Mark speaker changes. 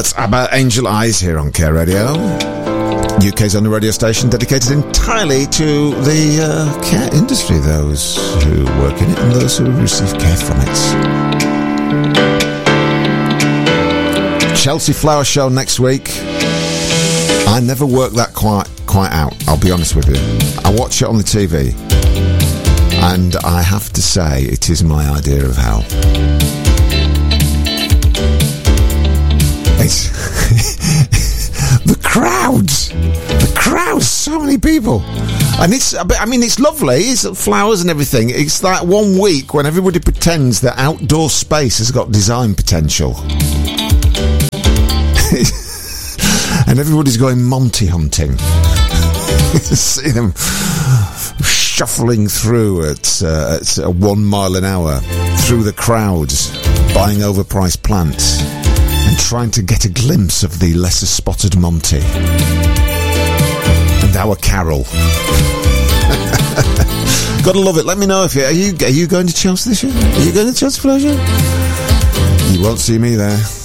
Speaker 1: That's ABBA, Angel Eyes, here on Care Radio, UK's only radio station dedicated entirely to the care industry, those who work in it and those who receive care from it. Chelsea Flower Show next week. I never work that quite out, I'll be honest with you. I watch it on the TV, and I have to say it is my idea of hell. It's the crowds, so many people, and it's lovely, it's flowers and everything. It's that one week when everybody pretends that outdoor space has got design potential. And everybody's going Monty hunting. See them shuffling through at 1 mile an hour through the crowds, buying overpriced plants and trying to get a glimpse of the lesser spotted Monty and our Carol. Gotta love it. Let me know if are you going to Chelsea this year? Are you going to Chelsea Flower Show? You won't see me there.